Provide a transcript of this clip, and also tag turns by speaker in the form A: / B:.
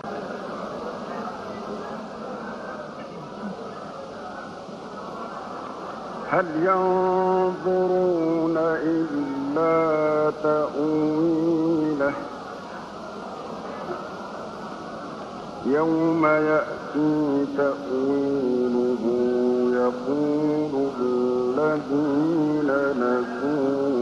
A: هل ينظرون إلا تأويله يوم يأتي تأويله يقول الذين نسوه